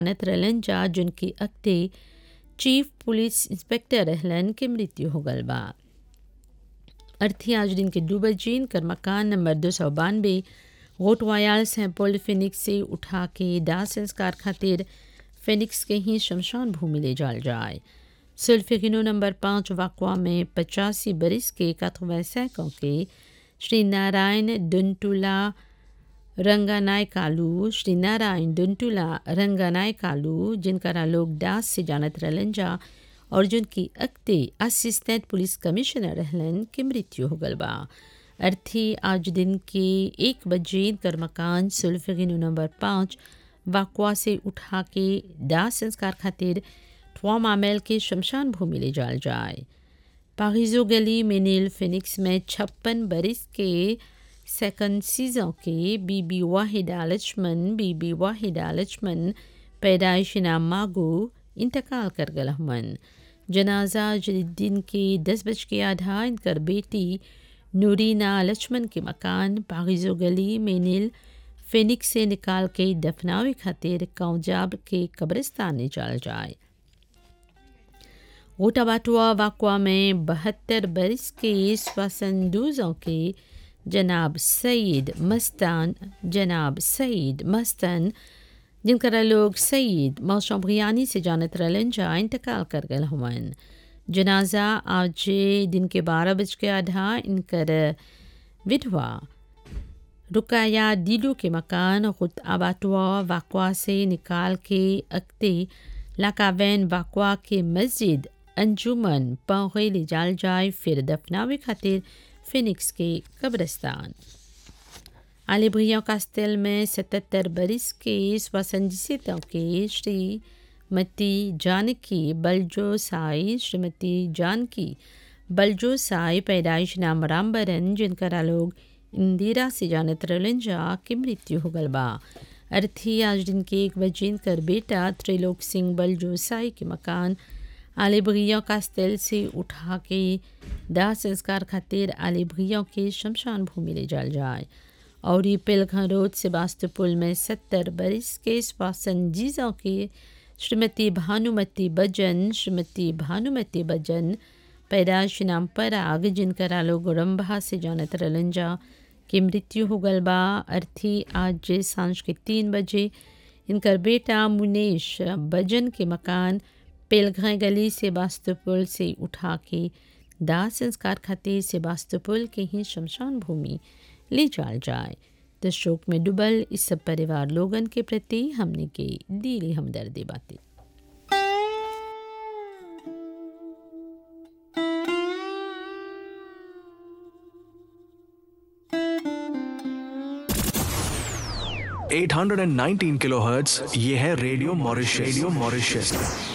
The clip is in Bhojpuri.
नत रहलन जा जिनकी अक्ते चीफ पुलिस इंस्पेक्टर रहलन के मृत्यु हो गल बा। अर्थी आज दिन के 2 बजे इनकर मकान नंबर 292 गोट वायाल सैंपल फिनिक्स से उठा के दाह संस्कार खातिर फिनिक्स के ही शमशान भूमि ले जाल जाए। सुल्फिगिनो नंबर 5 वाकवा में 85 बरिस के 85 के श्री नारायण दुंटुला रंगानाय कालू श्री नारायण दुंटुला रंगानाय कालू जिनका लोग दास से जानत रहलन जा और जिनकी अक्ते असिस्टेंट पुलिस कमिश्नर रहलन की मृत्यु हो गल बा। अर्थी आज दिन के 1 बजे इनकर मकान सुल्फिगिनो नंबर 5 वाकवा से उठा के दाह संस्कार खातिर थ्वा मामेल के शमशान भूमि ले जाल जाए। पारिजो गली मेनिल फिनिक्स में 56 बरिस के सेकंड सीजन के बीबी वाहिदा लक्ष्मण पैदाइश नाम मागो इंतकाल कर गल हमन। जनाजा दिन के 10 बज के आधा इनकर बेटी नूरीना लक्ष्मण के मकान पारिजो गली मेनिल फिनिक्स से निकाल के दफनावे खातिर कौजाब के कब्रिस्तान ले जाल जाए। गोटाबाटुआ वाकवा में 72 बरिस के 72 के जनाब सईद मस्तान जिनका लोग सईद मौशम्रियानी से जानत रहलन जा इंतकाल कर गल हमन। जनाजा आज दिन के 12 बज के आधा इनकर विधवा रुकाया दिलू के मकान खुद आबाटुआ वाकवा से निकाल के अक्ते लाकावैन वाकवा के मस्जिद अंजुमन पौगे ले जाल जाए फिर दफनावे खातिर फिनिक्स के कब्रिस्तान। आलेब्रिया कास्टेल में 77 बरिस के 77 के श्रीमती जानकी बलजोसाई पैदाइश नाम रामबरन जिनका लोग इंदिरा से जानत रहलन जा की मृत्यु हो गल बा। अर्थी आज दिन के 1 बजे इनकर बेटा त्रिलोक सिंह बलजोसाई के मकान आलेब्रिया कास्टेल से उठा के दाह संस्कार खातिर आलेब्रिया के शमशान भूमि ले जाल जाए। और ये पेलघा रोड से बास्तुपुल में 70 बरिस के स्वासन जीजा के श्रीमती भानुमती बजन पैदाइश नाम पराग जिनका लोग रंभा से जानत रहलन जा की मृत्यु हो गल बा। अर्थी आज सांझ के 3 बजे इनकर बेटा मुनेश बजन के मकान पेलघा गली से बास्तुपुल से उठा के दाह संस्कार खातिर से बास्तुपुल के ही शमशान भूमि ले जाल जाए। तो शोक में डूबल इस सब परिवार लोगन के प्रति हमने के दिली हमदर्दी बातें। $819 किलोहर्ट्ज़ ये है रेडियो मॉरिशस।